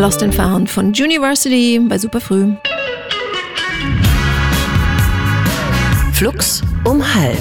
Lost and Found von Juniversity bei Superfrüh. Flux um 12:30.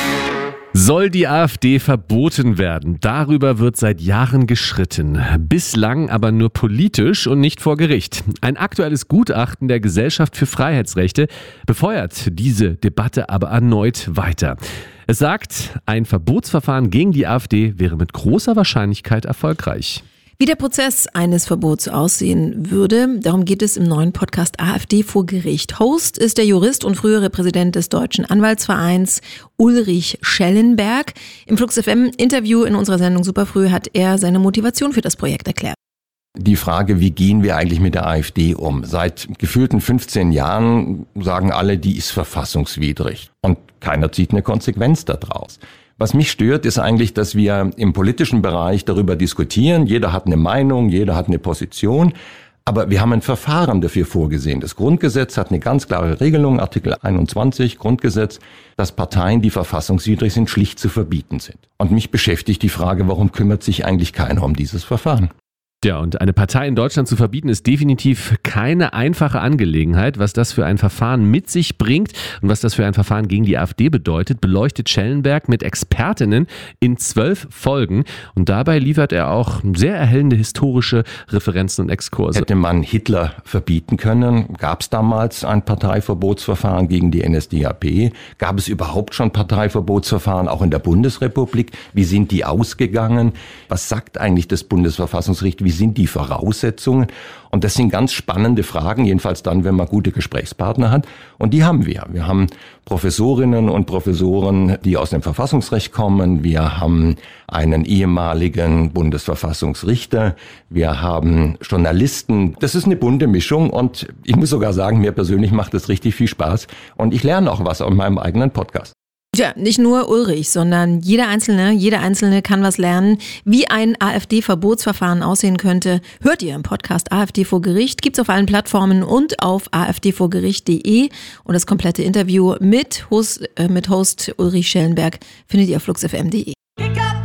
Soll die AfD verboten werden? Darüber wird seit Jahren gestritten. Bislang aber nur politisch und nicht vor Gericht. Ein aktuelles Gutachten der Gesellschaft für Freiheitsrechte befeuert diese Debatte aber erneut weiter. Es sagt, ein Verbotsverfahren gegen die AfD wäre mit großer Wahrscheinlichkeit erfolgreich. Wie der Prozess eines Verbots aussehen würde, darum geht es im neuen Podcast AfD vor Gericht. Host ist der Jurist und frühere Präsident des Deutschen Anwaltsvereins Ulrich Schellenberg. Im Flux FM Interview in unserer Sendung Superfrüh hat er seine Motivation für das Projekt erklärt. Die Frage, wie gehen wir eigentlich mit der AfD um? Seit gefühlten 15 Jahren sagen alle, die ist verfassungswidrig. Und keiner zieht eine Konsequenz daraus. Was mich stört, ist eigentlich, dass wir im politischen Bereich darüber diskutieren. Jeder hat eine Meinung, jeder hat eine Position. Aber wir haben ein Verfahren dafür vorgesehen. Das Grundgesetz hat eine ganz klare Regelung, Artikel 21 Grundgesetz, dass Parteien, die verfassungswidrig sind, schlicht zu verbieten sind. Und mich beschäftigt die Frage, warum kümmert sich eigentlich keiner um dieses Verfahren? Ja, und eine Partei in Deutschland zu verbieten, ist definitiv keine einfache Angelegenheit. Was das für ein Verfahren mit sich bringt und was das für ein Verfahren gegen die AfD bedeutet, beleuchtet Schellenberg mit Expertinnen in 12 Folgen. Und dabei liefert er auch sehr erhellende historische Referenzen und Exkurse. Hätte man Hitler verbieten können? Gab es damals ein Parteiverbotsverfahren gegen die NSDAP? Gab es überhaupt schon Parteiverbotsverfahren auch in der Bundesrepublik? Wie sind die ausgegangen? Was sagt eigentlich das Bundesverfassungsgericht? Wie sind die Voraussetzungen? Und das sind ganz spannende Fragen, jedenfalls dann, wenn man gute Gesprächspartner hat. Und die haben wir. Wir haben Professorinnen und Professoren, die aus dem Verfassungsrecht kommen. Wir haben einen ehemaligen Bundesverfassungsrichter. Wir haben Journalisten. Das ist eine bunte Mischung und ich muss sogar sagen, mir persönlich macht es richtig viel Spaß. Und ich lerne auch was aus meinem eigenen Podcast. Ja, nicht nur Ulrich, sondern jeder Einzelne kann was lernen. Wie ein AfD-Verbotsverfahren aussehen könnte, hört ihr im Podcast AfD vor Gericht. Gibt's auf allen Plattformen und auf afdvorgericht.de. Und das komplette Interview mit Host Ulrich Schellenberg findet ihr auf fluxfm.de.